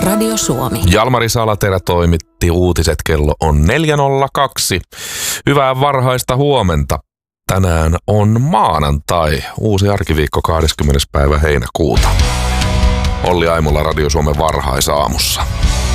Radio Suomi. Jalmari Salaterä toimitti uutiset, kello on 4.02. Hyvää varhaista huomenta. Tänään on maanantai, uusi arkiviikko 20. päivä heinäkuuta. Olli Aimola Radio Suomen varhaisaamussa.